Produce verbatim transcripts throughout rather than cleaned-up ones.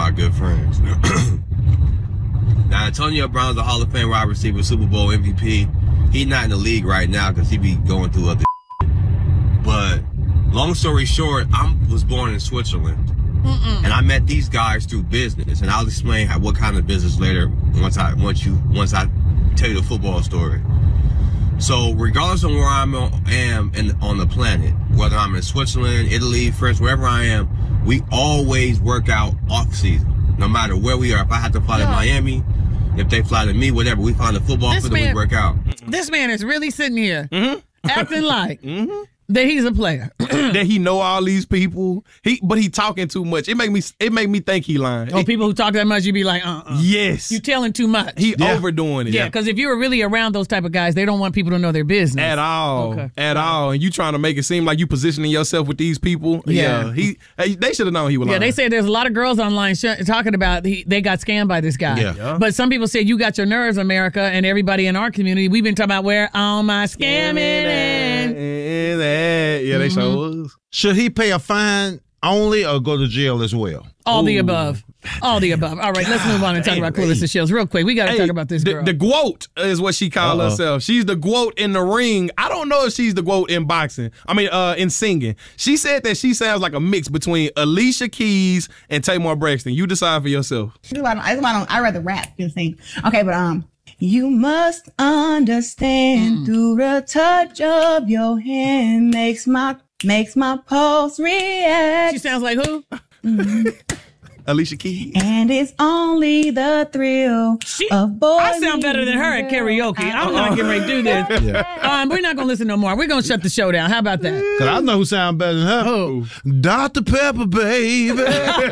my good friends. Now, Antonio Brown's a Hall of Fame wide receiver, Super Bowl M V P. He's not in the league right now because he be going through other But long story short, I was born in Switzerland. Mm-mm. And I met these guys through business. And I'll explain how, what kind of business later once I once you once I tell you the football story. So regardless of where I am in, on the planet, whether I'm in Switzerland, Italy, France, wherever I am, we always work out off season. No matter where we are. If I have to fly yeah. to Miami, if they fly to me, whatever, we find a football field and we work out. This man is really sitting here mm-hmm. acting like mm-hmm. that he's a player. That he know all these people. He but he talking too much. It make me it make me think he lying. Oh, people who talk that much, you be like, uh-uh. Yes. You telling too much. He yeah. overdoing it. Yeah, because if you were really around those type of guys, they don't want people to know their business. At all. Okay. At all. And you trying to make it seem like you positioning yourself with these people. Yeah. yeah. He hey, they should have known he was yeah, lying. Yeah, they say there's a lot of girls online sh- talking about he, they got scammed by this guy. Yeah. yeah. But some people say you got your nerves, America, and everybody in our community. We've been talking about where all my scamming and yeah, they mm-hmm. sure was. Should he pay a fine only or go to jail as well? All Ooh. the above. All the above. All right, let's move on and talk hey, about Claressa hey. Shields real quick. We got to hey, talk about this girl. The, the GOAT is what she called Uh-oh. herself. She's the GOAT in the ring. I don't know if she's the GOAT in boxing. I mean, uh, in singing. She said that she sounds like a mix between Alicia Keys and Tamar Braxton. You decide for yourself. I don't, I don't, I'd rather rap than sing. Okay, but um, you must understand mm. through the touch of your hand makes my makes my pulse react. She sounds like who? Mm-hmm. Alicia Keys. And it's only the thrill she, of boy. I sound better than her at karaoke. I'm not getting ready to do this. Yeah. Um, we're not going to listen no more. We're going to shut the show down. How about that? Because I know who sounds better than her. Who? Doctor Pepper, baby.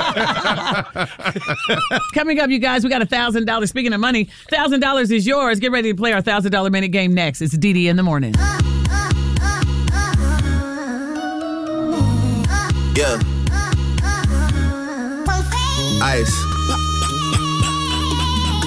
Coming up, you guys, we got one thousand dollars. Speaking of money, one thousand dollars is yours. Get ready to play our one thousand dollars minute game next. It's D D in the morning. Yeah. Ice.